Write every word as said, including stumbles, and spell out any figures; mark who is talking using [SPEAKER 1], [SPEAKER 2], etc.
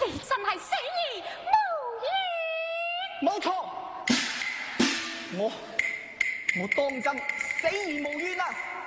[SPEAKER 1] 你真係死而無怨。
[SPEAKER 2] 冇錯，我我當真死而無怨啊！